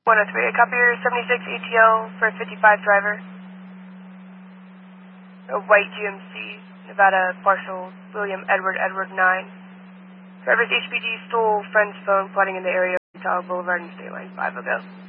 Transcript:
103, I copy your 76 ATL for a 55 driver. A white GMC, Nevada, partial, William Edward 9. Driver's HPD stole friend's phone, plotting in the area of Tower Boulevard and State Line 5 ago.